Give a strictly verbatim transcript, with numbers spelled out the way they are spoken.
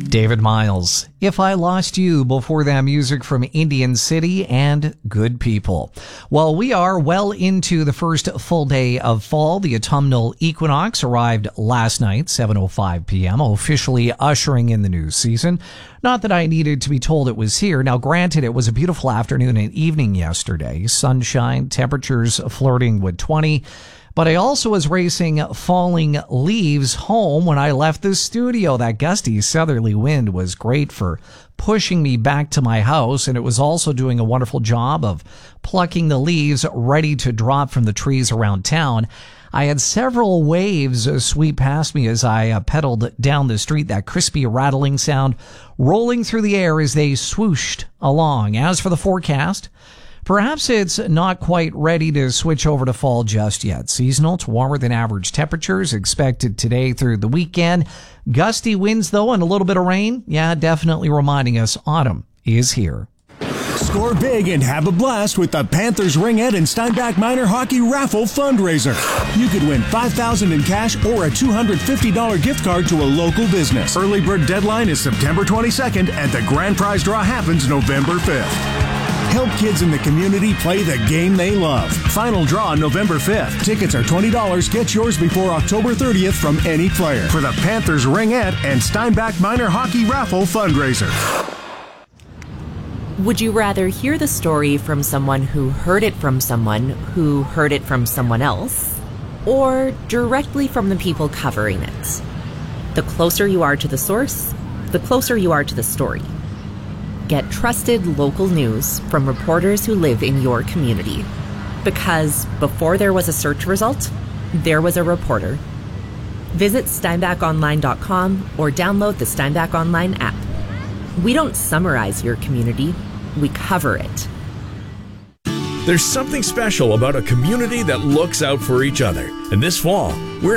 David Miles, If I Lost You. Before that, music from Indian City and Good People. Well, we are well into the first full day of fall. The autumnal equinox arrived last night, seven oh five p.m., officially ushering in the new season. Not that I needed to be told it was here. Now, granted, it was a beautiful afternoon and evening yesterday. Sunshine, temperatures flirting with twenty. But I also was racing falling leaves home when I left the studio. That gusty southerly wind was great for pushing me back to my house, and it was also doing a wonderful job of plucking the leaves ready to drop from the trees around town. I had several waves sweep past me as I uh, pedaled down the street, that crispy rattling sound rolling through the air as they swooshed along. As for the forecast, perhaps it's not quite ready to switch over to fall just yet. Seasonal to warmer than average temperatures expected today through the weekend. Gusty winds, though, and a little bit of rain. Yeah, definitely reminding us autumn is here. Score big and have a blast with the Panthers Ringette and Steinbach Minor Hockey Raffle fundraiser. You could win five thousand dollars in cash or a two hundred fifty dollars gift card to a local business. Early bird deadline is September twenty-second, and the grand prize draw happens November fifth. Help kids in the community play the game they love. Final draw on November fifth. Tickets are twenty dollars. Get yours before October thirtieth from any player for the Panthers Ringette and Steinbach Minor Hockey Raffle fundraiser. Would you rather hear the story from someone who heard it from someone who heard it from someone else, or directly from the people covering it? The closer you are to the source, the closer you are to the story. Get trusted local news from reporters who live in your community. Because before there was a search result, there was a reporter. Visit steinbach online dot com or download the Steinbach Online app. We don't summarize your community, we cover it. There's something special about a community that looks out for each other. And this fall, we're